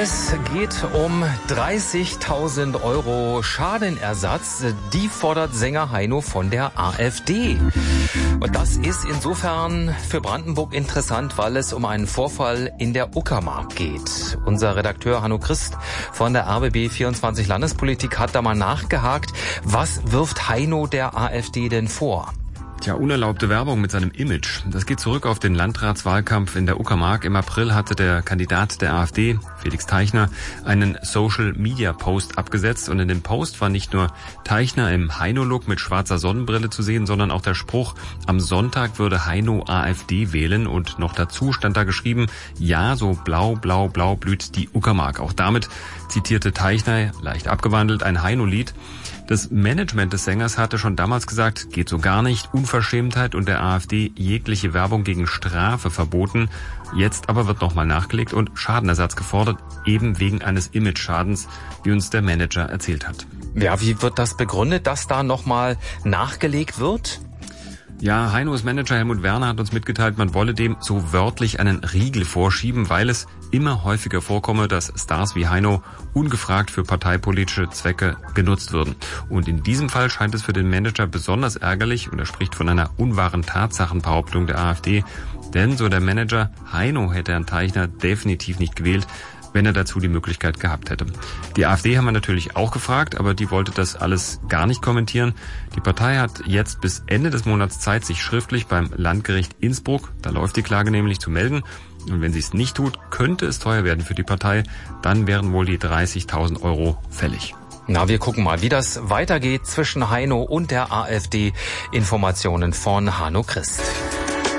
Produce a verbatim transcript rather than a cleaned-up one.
Es geht um dreißigtausend Euro Schadenersatz. Die fordert Sänger Heino von der AfD. Und das ist insofern für Brandenburg interessant, weil es um einen Vorfall in der Uckermark geht. Unser Redakteur Hanno Christ von der R B B vierundzwanzig Landespolitik hat da mal nachgehakt. Was wirft Heino der AfD denn vor? Tja, unerlaubte Werbung mit seinem Image. Das geht zurück auf den Landratswahlkampf in der Uckermark. Im April hatte der Kandidat der AfD, Felix Teichner, einen Social-Media-Post abgesetzt. Und in dem Post war nicht nur Teichner im Heino-Look mit schwarzer Sonnenbrille zu sehen, sondern auch der Spruch, am Sonntag würde Heino AfD wählen. Und noch dazu stand da geschrieben, ja, so blau, blau, blau blüht die Uckermark. Auch damit zitierte Teichner, leicht abgewandelt, ein Heino-Lied. Das Management des Sängers hatte schon damals gesagt, geht so gar nicht, Unverschämtheit und der AfD jegliche Werbung gegen Strafe verboten. Jetzt aber wird nochmal nachgelegt und Schadenersatz gefordert, eben wegen eines Image-Schadens, wie uns der Manager erzählt hat. Ja, wie wird das begründet, dass da nochmal nachgelegt wird? Ja, Heinos Manager Helmut Werner hat uns mitgeteilt, man wolle dem so wörtlich einen Riegel vorschieben, weil es immer häufiger vorkomme, dass Stars wie Heino ungefragt für parteipolitische Zwecke genutzt würden. Und in diesem Fall scheint es für den Manager besonders ärgerlich, und er spricht von einer unwahren Tatsachenbehauptung der AfD, denn, so der Manager, Heino hätte Herrn Teichner definitiv nicht gewählt, wenn er dazu die Möglichkeit gehabt hätte. Die AfD haben wir natürlich auch gefragt, aber die wollte das alles gar nicht kommentieren. Die Partei hat jetzt bis Ende des Monats Zeit, sich schriftlich beim Landgericht Innsbruck, da läuft die Klage nämlich, zu melden. Und wenn sie es nicht tut, könnte es teuer werden für die Partei. Dann wären wohl die dreißigtausend Euro fällig. Na, wir gucken mal, wie das weitergeht zwischen Heino und der AfD. Informationen von Hanno Christ.